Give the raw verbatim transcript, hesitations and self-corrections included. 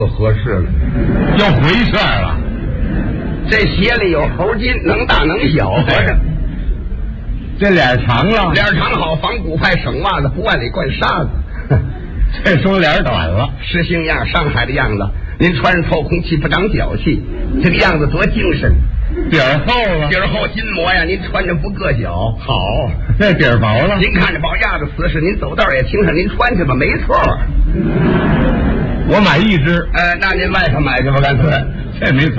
不合适了，又回事了。 这鞋里有猴筋，能大能小，合着。 这脸长了， 脸长好，仿古派省袜子，不往里灌沙子。 这双脸短了， 实行样，上海的样子。您穿上透空气，不长脚气，这个样子多精神。 底儿厚了， 底儿厚筋膜呀，您穿着不硌脚。 好，这底儿薄了。 您看着保压的瓷实，您走道也轻省，您穿去吧，没错。 我买一只， 呃，那您外头买去吧，干脆。 这没错。